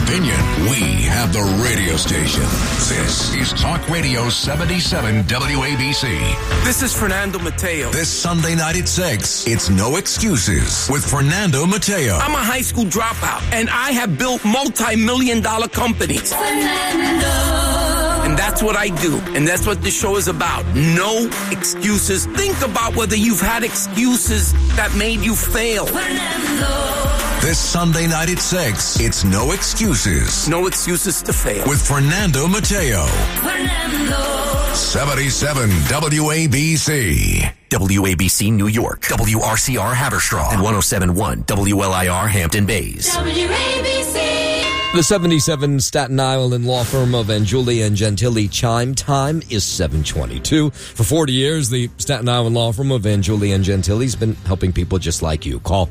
opinion. We have the radio station. This is Talk Radio 77 WABC. This is Fernando Mateo. This Sunday night at 6, it's No Excuses with Fernando Mateo. I'm a high school dropout, and I have built multi-million-dollar companies. Fernando. And that's what I do, and that's what the show is about. No excuses. Think about whether you've had excuses that made you fail. Fernando. This Sunday night at 6, it's No Excuses. No excuses to fail. With Fernando Mateo. Fernando. 77 WABC. WABC New York, WRCR Haverstraw, and 107.1 WLIR Hampton Bays. WABC. The 77 Staten Island law firm of Angiuli and Gentili chime time is 7:22. For 40 years, the Staten Island law firm of Angiuli and Gentili has been helping people just like you. Call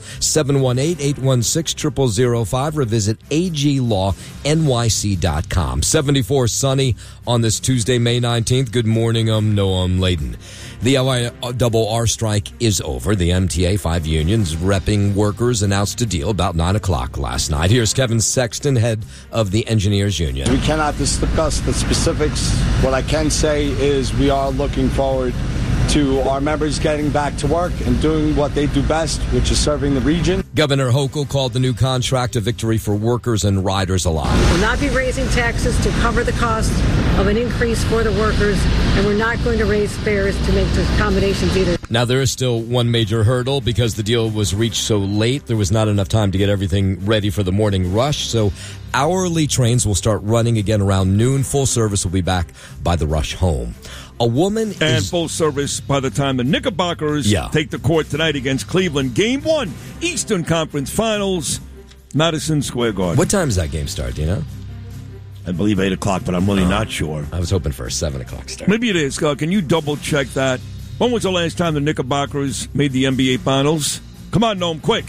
718-816-0005 or visit aglawnyc.com. 74 sunny on this Tuesday, May 19th. Good morning, Noam Layden. The LIRR strike is over. The MTA, 5 unions repping workers, announced a deal about 9 o'clock last night. Here's Kevin Sexton, head of the Engineers Union. We cannot discuss the specifics. What I can say is we are looking forward to our members getting back to work and doing what they do best, which is serving the region. Governor Hochul called the new contract a victory for workers and riders alike. We'll not be raising taxes to cover the cost of an increase for the workers, and we're not going to raise fares to make the accommodations either. Now, there is still one major hurdle because the deal was reached so late. There was not enough time to get everything ready for the morning rush, so hourly trains will start running again around noon. Full service will be back by the rush home. A woman and full service by the time the Knickerbockers take the court tonight against Cleveland. Game 1, Eastern Conference Finals, Madison Square Garden. What time does that game start, do you know? I believe 8 o'clock, but I'm really not sure. I was hoping for a 7 o'clock start. Maybe it is. Can you double-check that? When was the last time the Knickerbockers made the NBA Finals? Come on, Noam, quick.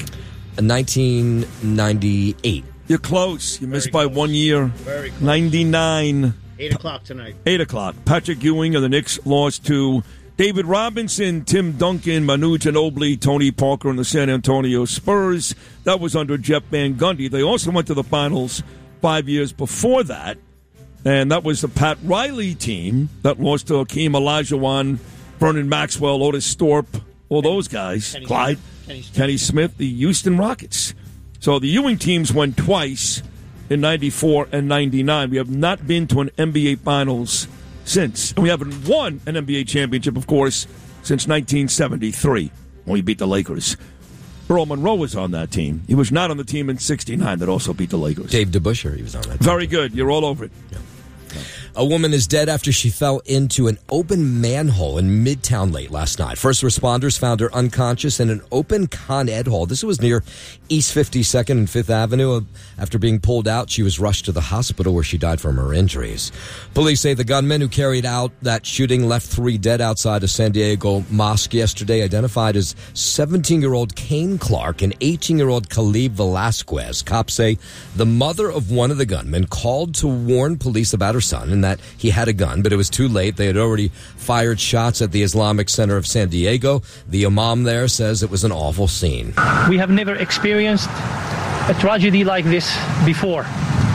1998. You're close. You missed by 1 year. Very close. 99. 8 o'clock tonight. 8 o'clock. Patrick Ewing of the Knicks lost to David Robinson, Tim Duncan, Manu Ginobili, Tony Parker, and the San Antonio Spurs. That was under Jeff Van Gundy. They also went to the finals 5 years before that, and that was the Pat Riley team that lost to Hakeem Olajuwon, Vernon Maxwell, Otis Thorpe, all those guys. Clyde, Kenny Smith, the Houston Rockets. So the Ewing teams went twice in 94 and 99. We have not been to an NBA Finals since. And we haven't won an NBA championship, of course, since 1973 when we beat the Lakers. Earl Monroe was on that team. He was not on the team in 69 that also beat the Lakers. Dave DeBuscher, he was on that team. Very good. You're all over it. Yeah. A woman is dead after she fell into an open manhole in Midtown late last night. First responders found her unconscious in an open Con Ed hall. This was near East 52nd and 5th Avenue. After being pulled out, she was rushed to the hospital where she died from her injuries. Police say the gunman who carried out that shooting left 3 dead outside a San Diego mosque yesterday, identified as 17-year-old Kane Clark and 18-year-old Khalib Velasquez. Cops say the mother of one of the gunmen called to warn police about her son and that he had a gun, but it was too late. They had already fired shots at the Islamic Center of San Diego. The imam there says it was an awful scene. We have never experienced a tragedy like this before.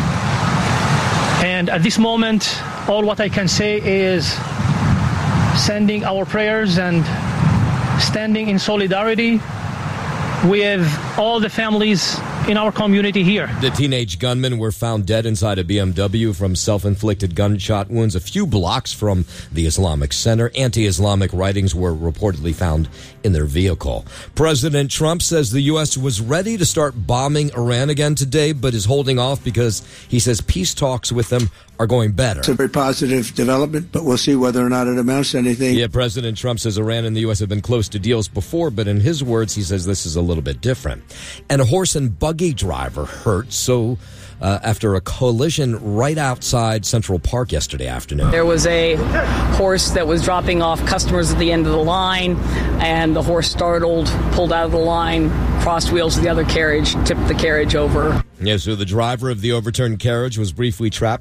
And at this moment, all what I can say is sending our prayers and standing in solidarity with all the families in our community here. The teenage gunmen were found dead inside a BMW from self-inflicted gunshot wounds a few blocks from the Islamic Center. Anti-Islamic writings were reportedly found in their vehicle. President Trump says the U.S. was ready to start bombing Iran again today, but is holding off because he says peace talks with them are going better. It's a very positive development, but we'll see whether or not it amounts to anything. Yeah, President Trump says Iran and the U.S. have been close to deals before, but in his words, he says this is a little bit different. And a horse and buggy driver hurt after a collision right outside Central Park yesterday afternoon. There was a horse that was dropping off customers at the end of the line, and the horse startled, pulled out of the line, crossed wheels to the other carriage, tipped the carriage over. Yeah, so the driver of the overturned carriage was briefly trapped, taken to the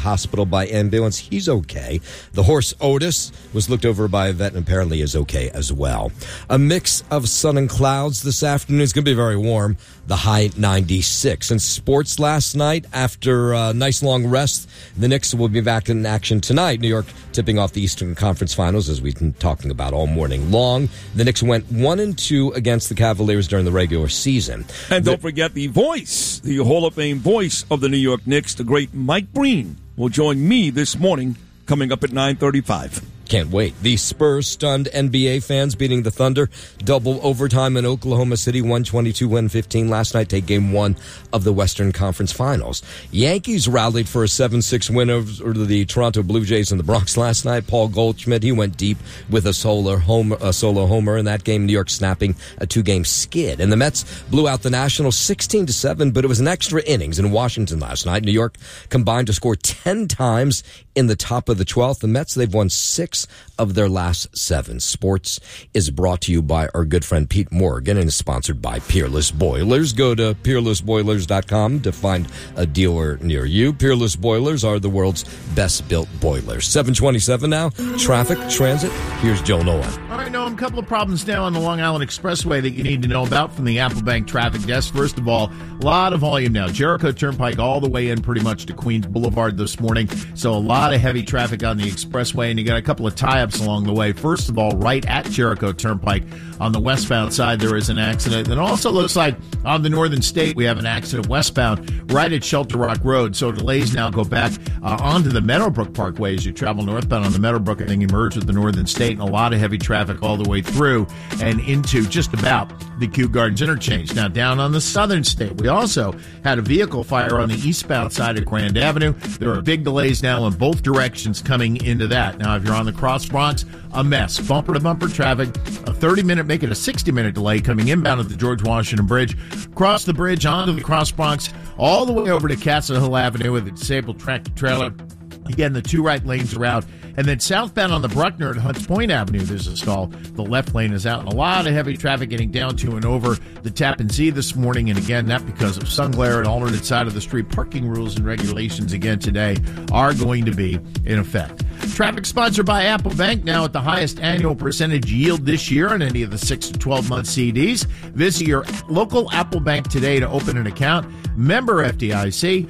hospital by ambulance. He's okay. The horse Otis was looked over by a vet and apparently is okay as well. A mix of sun and clouds this afternoon. It's going to be very warm. The high 96. In sports last night, after a nice long rest, the Knicks will be back in action tonight. New York tipping off the Eastern Conference Finals, as we've been talking about all morning long. The Knicks went 1-2 against the Cavaliers during the regular season. And don't forget the voice, the Hall of Fame voice of the New York Knicks, the great Mike Breen, will join me this morning coming up at 9:35. Can't wait. The Spurs stunned NBA fans, beating the Thunder. Double overtime in Oklahoma City, 122-115 last night. Take game one of the Western Conference Finals. Yankees rallied for a 7-6 win over the Toronto Blue Jays in the Bronx last night. Paul Goldschmidt, he went deep with a solo homer in that game. New York snapping a 2-game skid. And the Mets blew out the Nationals 16-7, but it was an extra innings in Washington last night. New York combined to score 10 times in the top of the 12th. The Mets, they've won 6 of their last 7. Sports is brought to you by our good friend Pete Morgan and is sponsored by Peerless Boilers. Go to peerlessboilers.com to find a dealer near you. Peerless Boilers are the world's best built boilers. 7:27 now. Traffic, transit. Here's Joe Nolan. All right, Noam, a couple of problems now on the Long Island Expressway that you need to know about from the Applebank traffic desk. First of all, a lot of volume now. Jericho Turnpike all the way in pretty much to Queens Boulevard this morning. So a lot of heavy traffic on the expressway, and you got a couple of tie-ups along the way. First of all, right at Jericho Turnpike on the westbound side, there is an accident. And it also looks like on the Northern State, we have an accident westbound right at Shelter Rock Road. So delays now go back onto the Meadowbrook Parkway as you travel northbound on the Meadowbrook and then you merge with the Northern State, and a lot of heavy traffic all the way through and into just about the Kew Gardens interchange. Now, down on the Southern State, we also had a vehicle fire on the eastbound side of Grand Avenue. There are big delays now in both directions coming into that. Now, if you're on the Cross Bronx, a mess. Bumper-to-bumper traffic, a 30-minute, make it a 60-minute delay coming inbound at the George Washington Bridge. Cross the bridge onto the Cross Bronx, all the way over to Castle Hill Avenue with a disabled tractor-trailer. Again, the 2 right lanes are out. And then southbound on the Bruckner at Hunts Point Avenue, there's a stall. The left lane is out. And a lot of heavy traffic getting down to and over the Tappan Zee this morning. And again, that because of sun glare and alternate side of the street. Parking rules and regulations again today are going to be in effect. Traffic sponsored by Applebank, now at the highest annual percentage yield this year on any of the 6 to 12-month CDs. Visit your local Applebank today to open an account. Member FDIC,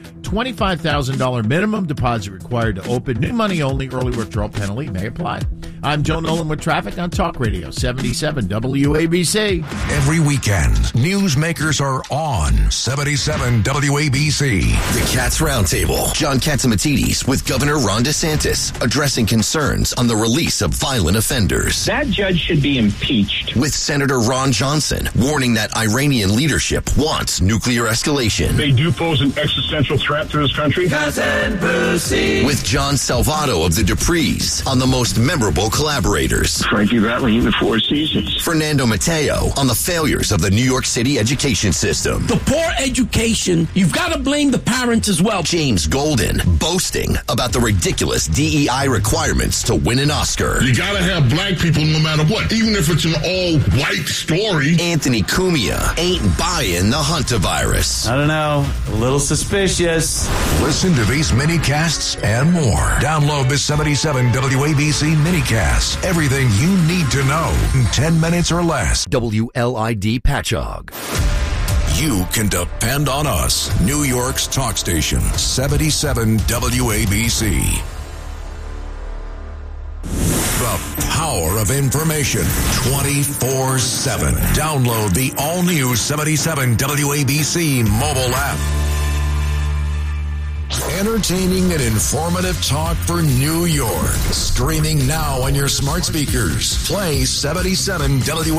$25,000 minimum deposit required to open. New money only. Early withdrawal penalty may apply. I'm Joe Nolan with traffic on Talk Radio 77 WABC. Every weekend, newsmakers are on 77 WABC. The Cats Roundtable. John Catsimatidis with Governor Ron DeSantis addressing concerns on the release of violent offenders. That judge should be impeached. With Senator Ron Johnson warning that Iranian leadership wants nuclear escalation. They do pose an existential threat to this country. With John Salvato of the Duprees on the most memorable collaborators. Frankie Valli in the Four Seasons. Fernando Mateo on the failures of the New York City education system. The poor education, you've got to blame the parents as well. James Golden boasting about the ridiculous DEI requirements to win an Oscar. You got to have black people no matter what, even if it's an all-white story. Anthony Cumia ain't buying the Huntavirus. I don't know, a little suspicious. Listen to these mini-casts and more. Download the 77 WABC mini-cast. Everything you need to know in 10 minutes or less. WLID Patchogue. You can depend on us. New York's talk station, 77 WABC. The power of information 24/7. Download the all-new 77 WABC mobile app. Entertaining and informative talk for New York. Streaming now on your smart speakers. Play 77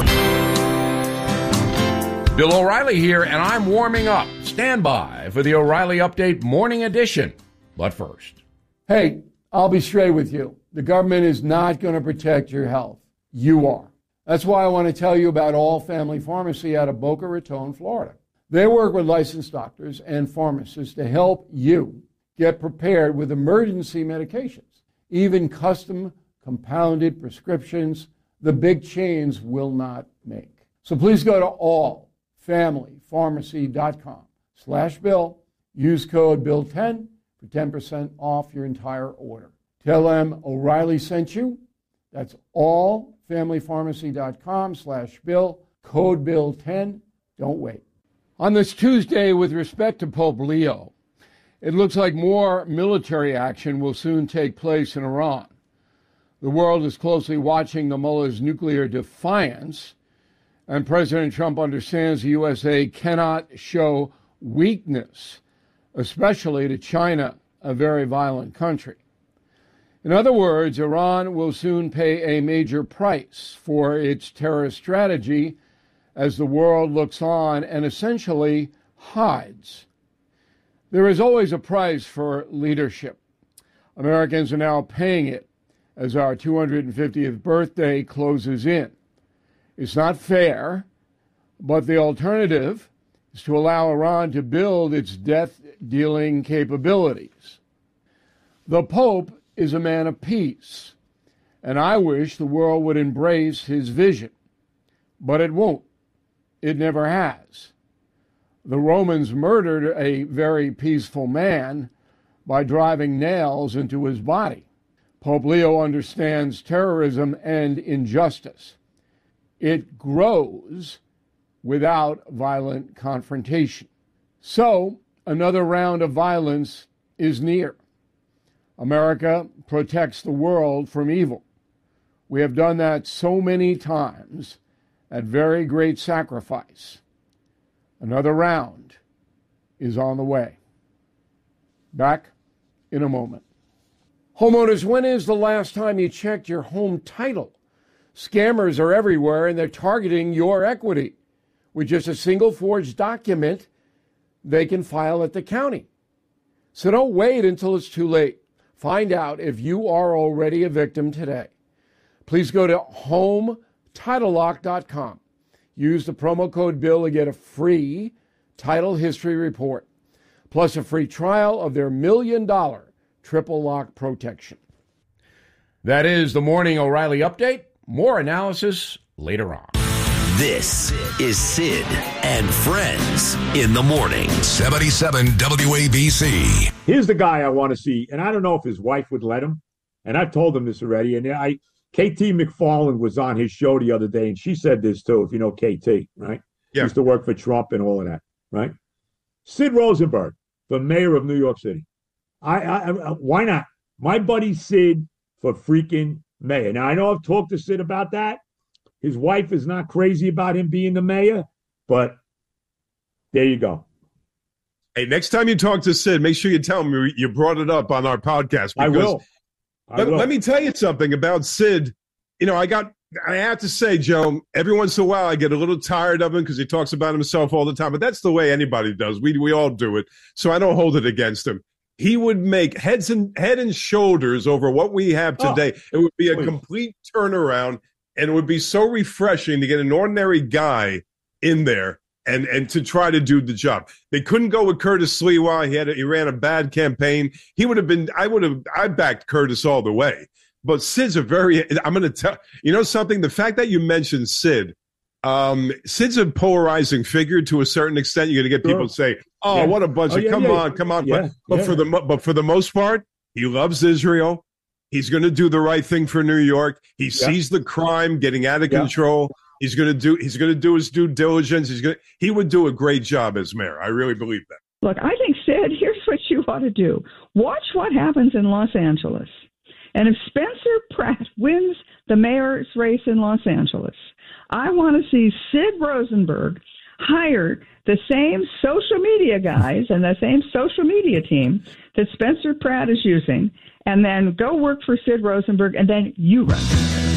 Bill O'Reilly here, and I'm warming up. Stand by for the O'Reilly Update Morning Edition. But first. Hey, I'll be straight with you. The government is not going to protect your health. You are. That's why I want to tell you about All Family Pharmacy out of Boca Raton, Florida. They work with licensed doctors and pharmacists to help you get prepared with emergency medications, even custom compounded prescriptions the big chains will not make. So please go to allfamilypharmacy.com/Bill. Use code BILL10 for 10% off your entire order. Tell them O'Reilly sent you. That's allfamilypharmacy.com/Bill, code Bill10. Don't wait. On this Tuesday, with respect to Pope Leo, it looks like more military action will soon take place in Iran. The world is closely watching the mullah's nuclear defiance, and President Trump understands the USA cannot show weakness, especially to China, a very violent country. In other words, Iran will soon pay a major price for its terrorist strategy as the world looks on and essentially hides. There is always a price for leadership. Americans are now paying it as our 250th birthday closes in. It's not fair, but the alternative is to allow Iran to build its death-dealing capabilities. The Pope is a man of peace, and I wish the world would embrace his vision, but it won't. It never has. The Romans murdered a very peaceful man by driving nails into his body. Pope Leo understands terrorism and injustice. It grows without violent confrontation. So, another round of violence is near. America protects the world from evil. We have done that so many times at very great sacrifice. Another round is on the way. Back in a moment. Homeowners, when is the last time you checked your home title? Scammers are everywhere, and they're targeting your equity. With just a single forged document, they can file at the county. So don't wait until it's too late. Find out if you are already a victim today. Please go to HomeTitleLock.com. Use the promo code BILL to get a free title history report, plus a free trial of their $1 million triple lock protection. That is the Morning O'Reilly Update. More analysis later on. This is Sid and Friends in the morning. 77 WABC. Here's the guy I want to see, and I don't know if his wife would let him, and I've told him this already, and KT McFarland was on his show the other day, and she said this too, if you know KT, right? Yeah. Used to work for Trump and all of that, right? Sid Rosenberg, the mayor of New York City. Why not? My buddy Sid for freaking mayor. Now, I know I've talked to Sid about that. His wife is not crazy about him being the mayor, but there you go. Hey, next time you talk to Sid, make sure you tell him you brought it up on our podcast. I will. Let me tell you something about Sid. You know, I have to say, Joe, every once in a while I get a little tired of him because he talks about himself all the time, but that's the way anybody does. We all do it, so I don't hold it against him. He would make head and shoulders over what we have today. It would be a complete turnaround, and it would be so refreshing to get an ordinary guy in there and to try to do the job. They couldn't go with Curtis Sliwa. He ran a bad campaign. He would have been. I backed Curtis all the way. But Sid's I'm going to tell you know something. The fact that you mentioned Sid, Sid's a polarizing figure to a certain extent. You're going to get people say, "Oh, what a bunch of come on." Yeah, but for the most part, he loves Israel. He's going to do the right thing for New York. He sees the crime getting out of control. He's going to do his due diligence. He would do a great job as mayor. I really believe that. Look, I think, Sid, here's what you ought to do. Watch what happens in Los Angeles. And if Spencer Pratt wins the mayor's race in Los Angeles, I want to see Sid Rosenberg hire the same social media guys and the same social media team that Spencer Pratt is using, and then go work for Sid Rosenberg, and then you run.